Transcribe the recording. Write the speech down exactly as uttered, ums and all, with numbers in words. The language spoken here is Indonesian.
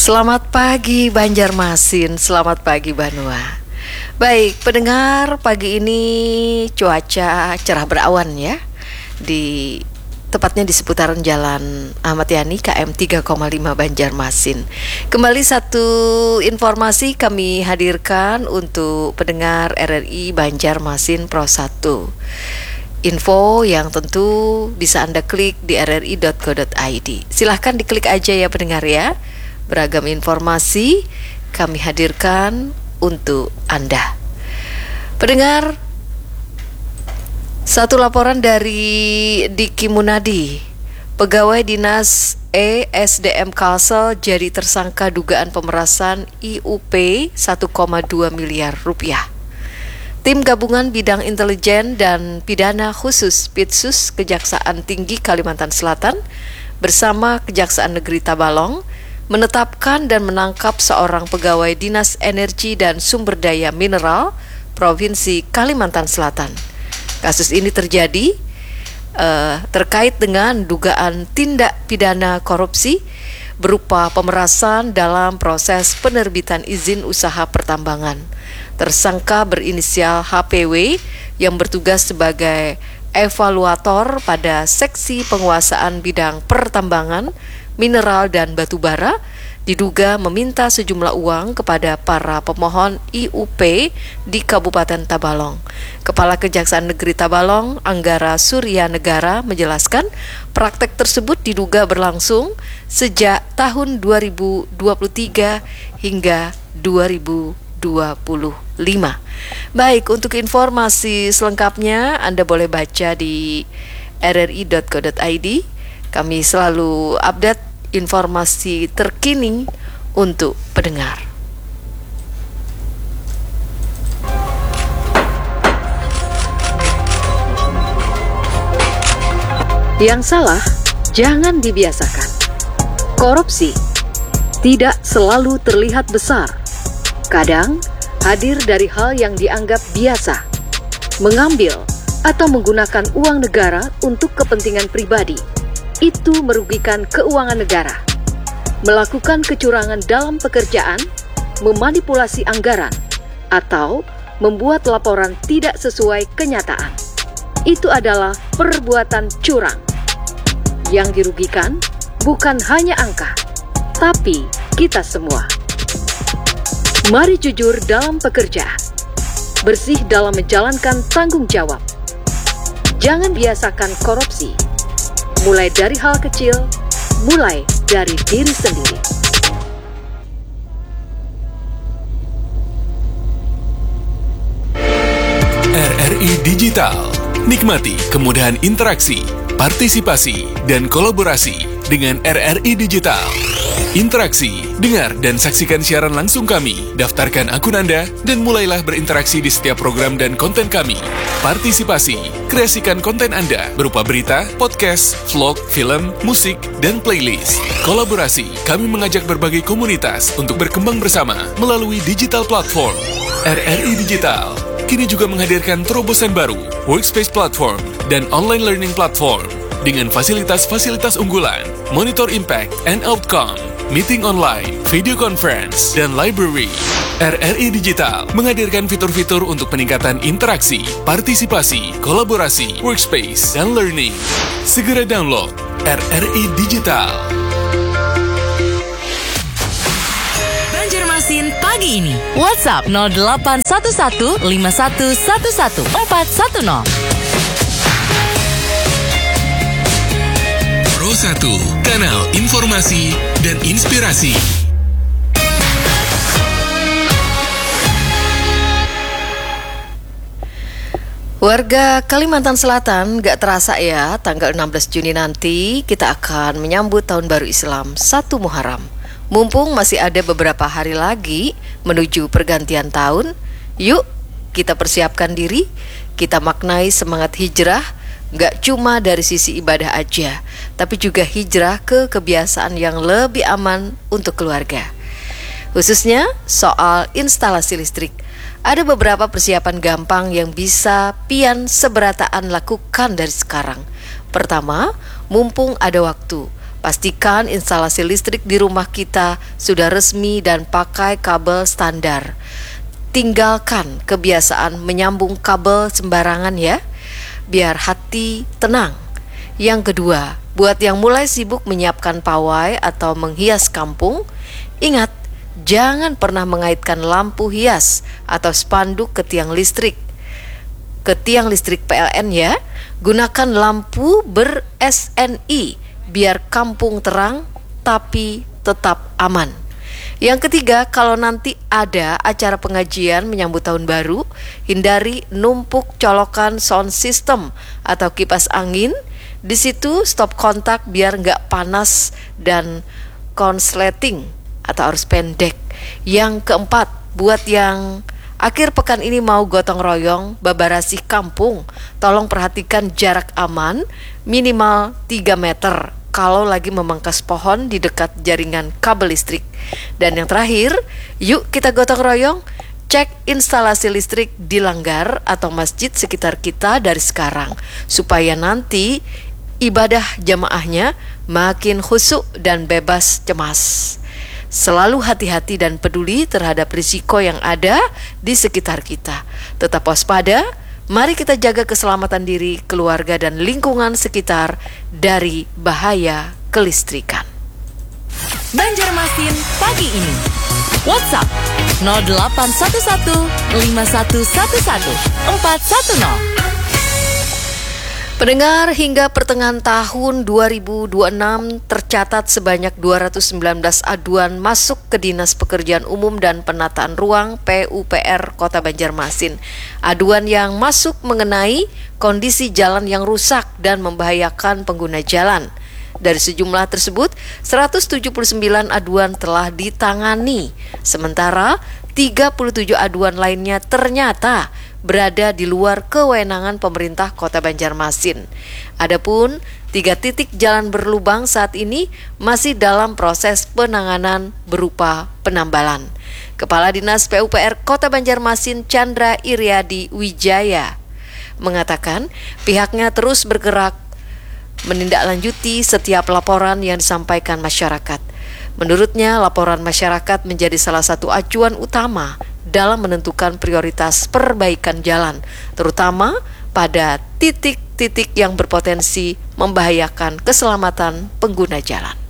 Selamat pagi Banjarmasin, selamat pagi Banua. Baik, pendengar, pagi ini cuaca cerah berawan ya. Di tepatnya di seputaran Jalan Ahmad Yani K M tiga koma lima Banjarmasin. Kembali satu informasi kami hadirkan untuk pendengar R R I Banjarmasin Pro satu. Info yang tentu bisa Anda klik di r r i dot co dot i d. Silahkan diklik aja ya pendengar ya. Beragam informasi kami hadirkan untuk Anda. Pendengar, satu laporan dari Diki Munadi. Pegawai Dinas E S D M Kalsel jadi tersangka dugaan pemerasan I U P satu koma dua miliar rupiah. Tim Gabungan Bidang Intelijen dan Pidana Khusus Pitsus Kejaksaan Tinggi Kalimantan Selatan bersama Kejaksaan Negeri Tabalong menetapkan dan menangkap seorang pegawai Dinas Energi dan Sumber Daya Mineral Provinsi Kalimantan Selatan. Kasus ini terjadi uh, terkait dengan dugaan tindak pidana korupsi berupa pemerasan dalam proses penerbitan izin usaha pertambangan. Tersangka berinisial H P W yang bertugas sebagai evaluator pada seksi penguasaan bidang pertambangan, mineral dan batu bara diduga meminta sejumlah uang kepada para pemohon I U P di Kabupaten Tabalong. Kepala Kejaksaan Negeri Tabalong, Anggara Surya Negara menjelaskan praktek tersebut diduga berlangsung sejak tahun dua ribu dua puluh tiga hingga dua ribu dua puluh lima. Baik, untuk informasi selengkapnya Anda boleh baca di r r i dot co dot i d. Kami selalu update informasi terkini untuk pendengar. Yang salah jangan dibiasakan. Korupsi tidak selalu terlihat besar. Kadang hadir dari hal yang dianggap biasa. Mengambil atau menggunakan uang negara untuk kepentingan pribadi. Itu merugikan keuangan negara. Melakukan kecurangan dalam pekerjaan, memanipulasi anggaran, atau membuat laporan tidak sesuai kenyataan. Itu adalah perbuatan curang. Yang dirugikan bukan hanya angka, tapi kita semua. Mari jujur dalam pekerjaan, bersih dalam menjalankan tanggung jawab. Jangan biasakan korupsi. Mulai dari hal kecil, mulai dari diri sendiri. R R I Digital. Nikmati kemudahan interaksi, partisipasi, dan kolaborasi dengan R R I Digital. Interaksi, dengar dan saksikan siaran langsung kami, daftarkan akun Anda, dan mulailah berinteraksi di setiap program dan konten kami. Partisipasi, kreasikan konten Anda berupa berita, podcast, vlog, film, musik, dan playlist. Kolaborasi, kami mengajak berbagai komunitas untuk berkembang bersama melalui digital platform. R R I Digital kini juga menghadirkan terobosan baru, workspace platform, dan online learning platform dengan fasilitas-fasilitas unggulan, monitor impact and outcome, meeting online, video conference, dan library. R R I Digital menghadirkan fitur-fitur untuk peningkatan interaksi, partisipasi, kolaborasi, workspace, dan learning. Segera download R R I Digital. Banjarmasin pagi ini. WhatsApp nol delapan satu satu lima satu satu satu empat satu nol. Pro satu, kanal informasi dan inspirasi. Warga Kalimantan Selatan, gak terasa ya, tanggal enam belas Juni nanti kita akan menyambut Tahun Baru Islam satu Muharram. Mumpung masih ada beberapa hari lagi menuju pergantian tahun, yuk kita persiapkan diri, kita maknai semangat hijrah, gak cuma dari sisi ibadah aja, tapi juga hijrah ke kebiasaan yang lebih aman untuk keluarga. Khususnya soal instalasi listrik. Ada beberapa persiapan gampang yang bisa pian seberataan lakukan dari sekarang. Pertama, mumpung ada waktu, Pastikan instalasi listrik di rumah kita sudah resmi dan pakai kabel standar. Tinggalkan kebiasaan menyambung kabel sembarangan ya, biar hati tenang. Yang kedua, buat yang mulai sibuk menyiapkan pawai atau menghias kampung, ingat, jangan pernah mengaitkan lampu hias atau spanduk ke tiang listrik. Ke tiang listrik P L N ya, gunakan lampu ber-S N I biar kampung terang tapi tetap aman. Yang ketiga, kalau nanti ada acara pengajian menyambut tahun baru, hindari numpuk colokan sound system atau kipas angin. Di situ stop kontak biar nggak panas dan konsleting atau arus pendek. Yang keempat, buat yang akhir pekan ini mau gotong royong babarasi kampung, tolong perhatikan jarak aman minimal tiga meter kalau lagi memangkas pohon di dekat jaringan kabel listrik. Dan yang terakhir, yuk kita gotong royong cek instalasi listrik di langgar atau masjid sekitar kita dari sekarang, supaya nanti ibadah jamaahnya makin khusyuk dan bebas cemas. Selalu hati-hati dan peduli terhadap risiko yang ada di sekitar kita. Tetap waspada, mari kita jaga keselamatan diri, keluarga, dan lingkungan sekitar dari bahaya kelistrikan. Banjarmasin pagi ini. WhatsApp nol delapan satu satu lima satu satu satu empat satu nol. Pendengar, hingga pertengahan tahun dua ribu dua puluh enam tercatat sebanyak dua ratus sembilan belas aduan masuk ke Dinas Pekerjaan Umum dan Penataan Ruang P U P R Kota Banjarmasin. Aduan yang masuk mengenai kondisi jalan yang rusak dan membahayakan pengguna jalan. Dari sejumlah tersebut, seratus tujuh puluh sembilan aduan telah ditangani, sementara tiga puluh tujuh aduan lainnya ternyata berada di luar kewenangan pemerintah Kota Banjarmasin. Adapun tiga titik jalan berlubang saat ini masih dalam proses penanganan berupa penambalan. Kepala Dinas P U P R Kota Banjarmasin Chandra Iriadi Wijaya mengatakan pihaknya terus bergerak menindaklanjuti setiap laporan yang disampaikan masyarakat. Menurutnya, laporan masyarakat menjadi salah satu acuan utama dalam menentukan prioritas perbaikan jalan, terutama pada titik-titik yang berpotensi membahayakan keselamatan pengguna jalan.